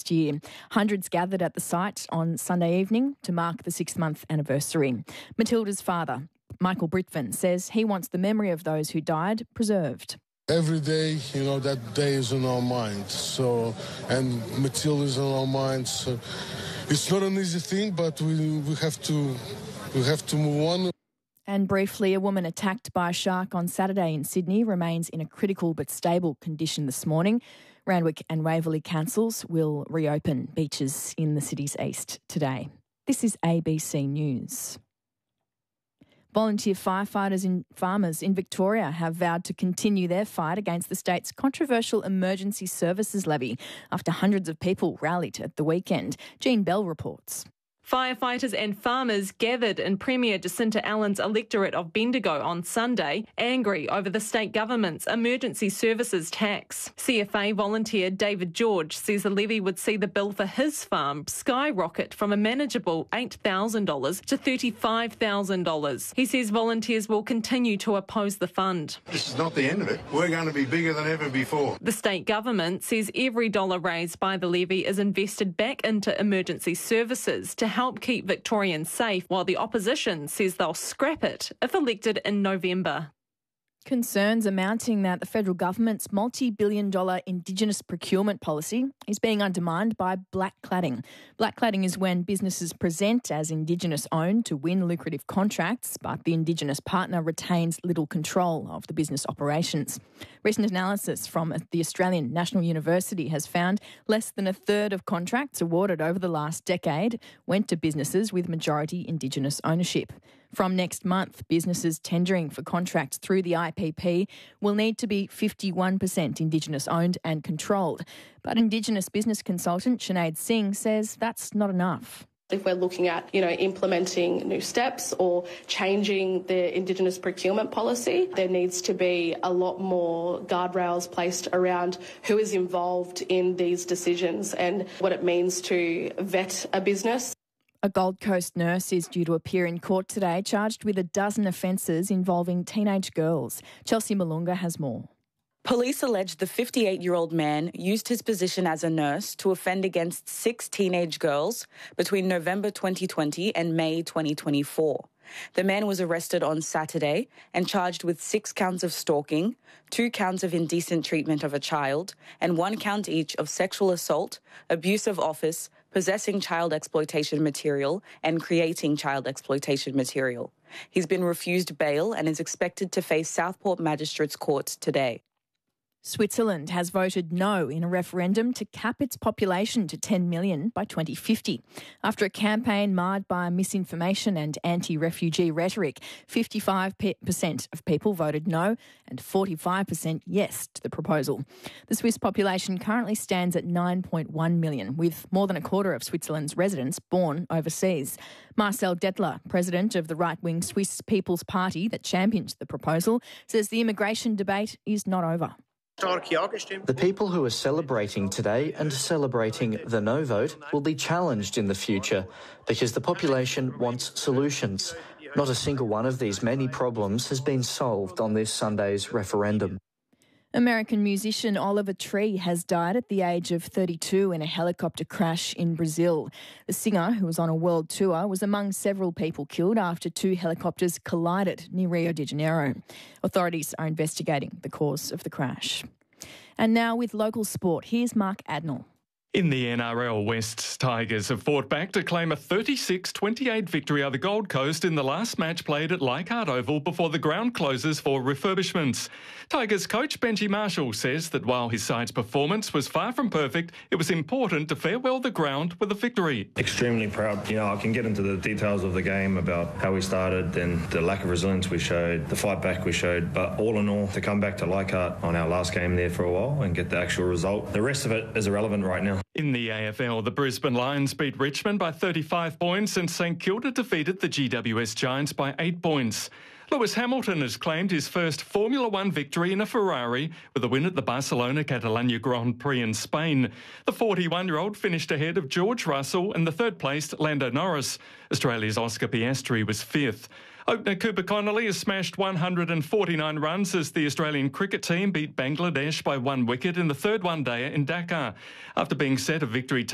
last year. Hundreds gathered at the site on Sunday evening to mark the 6-month anniversary. Matilda's father, Michael Britvin, says he wants the memory of those who died preserved. Every day, that day is in our minds. And Matilda's in our minds. It's not an easy thing, but we have to move on. And briefly, a woman attacked by a shark on Saturday in Sydney remains in a critical but stable condition this morning. Randwick and Waverley councils will reopen beaches in the city's east today. This is ABC News. Volunteer firefighters and farmers in Victoria have vowed to continue their fight against the state's controversial emergency services levy after hundreds of people rallied at the weekend. Jean Bell reports. Firefighters and farmers gathered in Premier Jacinta Allen's electorate of Bendigo on Sunday, angry over the state government's emergency services tax. CFA volunteer David George says the levy would see the bill for his farm skyrocket from a manageable $8,000 to $35,000. He says volunteers will continue to oppose the fund. This is not the end of it. We're going to be bigger than ever before. The state government says every dollar raised by the levy is invested back into emergency services to help keep Victorians safe, while the opposition says they'll scrap it if elected in November. Concerns are mounting that the federal government's multi-billion-dollar Indigenous procurement policy is being undermined by blackcladding. Blackcladding is when businesses present as Indigenous-owned to win lucrative contracts, but the Indigenous partner retains little control of the business operations. Recent analysis from the Australian National University has found less than a third of contracts awarded over the last decade went to businesses with majority Indigenous ownership. From next month, businesses tendering for contracts through the IPP will need to be 51% Indigenous owned and controlled. But Indigenous business consultant Sinead Singh says that's not enough. If we're looking at, implementing new steps or changing the Indigenous procurement policy, there needs to be a lot more guardrails placed around who is involved in these decisions and what it means to vet a business. A Gold Coast nurse is due to appear in court today, charged with a dozen offences involving teenage girls. Chelsea Malunga has more. Police allege the 58-year-old man used his position as a nurse to offend against 6 teenage girls between November 2020 and May 2024. The man was arrested on Saturday and charged with 6 counts of stalking, 2 counts of indecent treatment of a child, and 1 count each of sexual assault, abuse of office, possessing child exploitation material, and creating child exploitation material. He's been refused bail and is expected to face Southport Magistrates Court today. Switzerland has voted no in a referendum to cap its population to 10 million by 2050. After a campaign marred by misinformation and anti-refugee rhetoric, 55% of people voted no and 45% yes to the proposal. The Swiss population currently stands at 9.1 million, with more than a quarter of Switzerland's residents born overseas. Marcel Dettler, president of the right-wing Swiss People's Party that championed the proposal, says the immigration debate is not over. The people who are celebrating today and celebrating the no vote will be challenged in the future because the population wants solutions. Not a single one of these many problems has been solved on this Sunday's referendum. American musician Oliver Tree has died at the age of 32 in a helicopter crash in Brazil. The singer, who was on a world tour, was among several people killed after 2 helicopters collided near Rio de Janeiro. Authorities are investigating the cause of the crash. And now with local sport, here's Mark Adnell. In the NRL, West's Tigers have fought back to claim a 36-28 victory over Gold Coast in the last match played at Leichhardt Oval before the ground closes for refurbishments. Tigers coach Benji Marshall says that while his side's performance was far from perfect, it was important to farewell the ground with a victory. Extremely proud. I can get into the details of the game about how we started and the lack of resilience we showed, the fight back we showed, but all in all, to come back to Leichhardt on our last game there for a while and get the actual result, the rest of it is irrelevant right now. In the AFL, the Brisbane Lions beat Richmond by 35 points and St Kilda defeated the GWS Giants by 8 points. Lewis Hamilton has claimed his first Formula One victory in a Ferrari with a win at the Barcelona Catalunya Grand Prix in Spain. The 41-year-old finished ahead of George Russell and the third-placed Lando Norris. Australia's Oscar Piastri was 5th. Opener Cooper Connolly has smashed 149 runs as the Australian cricket team beat Bangladesh by 1 wicket in the third one-dayer in Dakar. After being set a victory